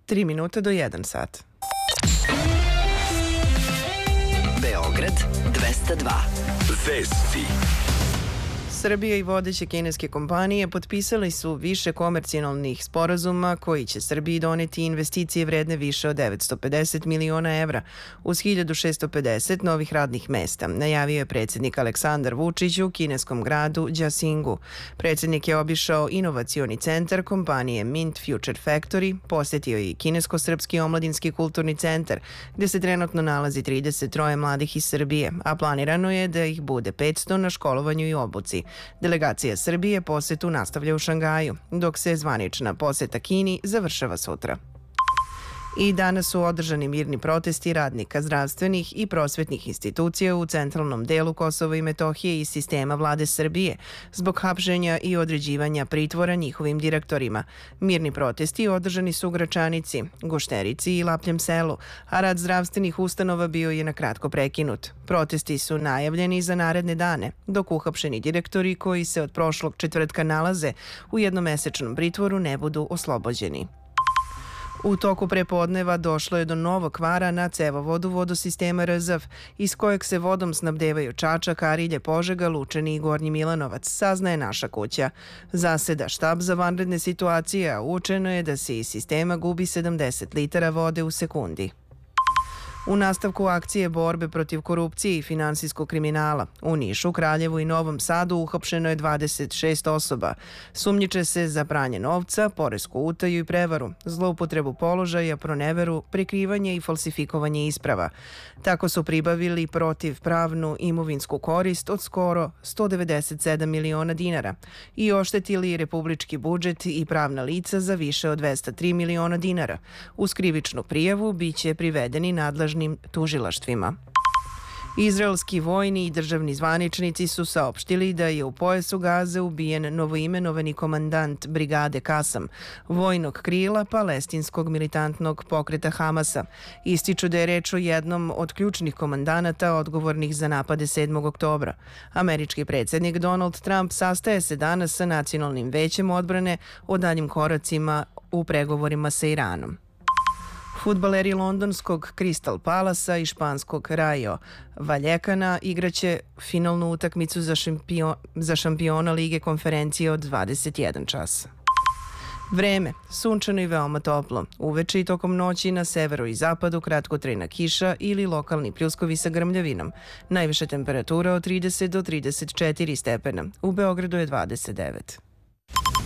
3 minuta do 1 sat. Beograd 202. Vesti. Srbija i vodeće kineske kompanije potpisali su više komercijalnih sporazuma koji će Srbiji doneti investicije vredne više od 950 miliona evra uz 1650 novih radnih mesta, najavio je predsjednik Aleksandar Vučić u kineskom gradu Đasingu. Predsjednik je obišao inovacioni centar kompanije Mint Future Factory, posjetio i kinesko-srpski omladinski kulturni centar, gde se trenutno nalazi 33 mladih iz Srbije, a planirano je da ih bude 500 na školovanju i obuci. Delegacija Srbije posetu nastavlja u Šangaju, dok se zvanična poseta Kini završava sutra. I danas su održani mirni protesti radnika zdravstvenih i prosvetnih institucija u centralnom delu Kosova i Metohije i sistema vlade Srbije zbog hapšenja i određivanja pritvora njihovim direktorima. Mirni protesti održani su u Gračanici, Gušterici i Lapljem selu, a rad zdravstvenih ustanova bio je na kratko prekinut. Protesti su najavljeni za naredne dane, dok uhapšeni direktori koji se od prošlog četvrtka nalaze u jednomesečnom pritvoru ne budu oslobođeni. U toku prepodneva došlo je do novog kvara na cevovodu vodosistema Rzav, iz kojeg se vodom snabdevaju Čačak, Arilje, Požega, Lučani i Gornji Milanovac, saznaje Naša kuća. Zaseda štab za vanredne situacije, a uočeno je da se iz sistema gubi 70 litara vode u sekundi. U nastavku akcije borbe protiv korupcije i finansijskog kriminala u Nišu, Kraljevu i Novom Sadu uhapšeno je 26 osoba. Sumnjiče se za pranje novca, poresku utaju i prevaru, zloupotrebu položaja, proneveru, prikrivanje i falsifikovanje isprava. Tako su pribavili protivpravnu imovinsku korist od skoro 197 miliona dinara i oštetili republički budžet i pravna lica za više od 203 miliona dinara. Uz krivičnu prijavu biće privedeni nadležni tužilaštvima. Izraelski vojni i državni zvaničnici su saopštili da je u pojasu Gaze ubijen novoimenovani komandant brigade Kasam, vojnog krila palestinskog militantnog pokreta Hamasa. Ističu da je reč o jednom od ključnih komandanata odgovornih za napade 7. oktobra. Američki predsjednik Donald Trump sastaje se danas sa Nacionalnim većem odbrane o daljim koracima u pregovorima sa Iranom. Fudbaleri londonskog Crystal Palasa i španskog Rayo Vallecana igraće finalnu utakmicu za šampiona Lige konferencije od 21 čas. Vreme, sunčano i veoma toplo. Uveče i tokom noći na severu i zapadu kratkotrajna kiša ili lokalni pljuskovi sa grmljavinom. Najviša temperatura od 30 do 34 stepena. U Beogradu je 29.